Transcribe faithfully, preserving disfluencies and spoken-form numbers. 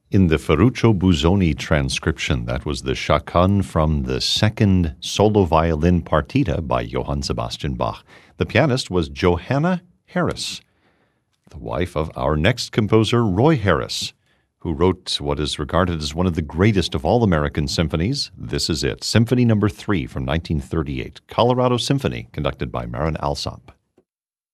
In the Ferruccio Busoni transcription, that was the chaconne from the second solo violin partita by Johann Sebastian Bach. The pianist was Johanna Harris, the wife of our next composer, Roy Harris, who wrote what is regarded as one of the greatest of all American symphonies. This is it, Symphony Number three from nineteen thirty-eight, Colorado Symphony, conducted by Marin Alsop.